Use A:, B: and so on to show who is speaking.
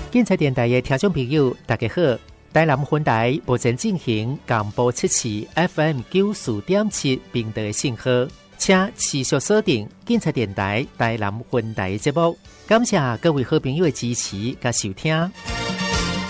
A: 警察电台的听众朋友大家好，台南分台目前进行广播测试 FM 94.7频道的信号，请持续锁定警察电台台南分台的节目。感谢各位好朋友的支持和收听。